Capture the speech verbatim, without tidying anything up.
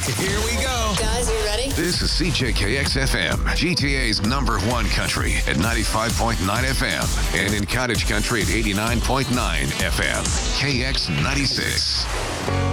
Here we go. Guys, you ready? This is C J K X F M, G T A's number one country at ninety-five point nine F M, and in Cottage Country at eighty-nine point nine F M. K X ninety-six.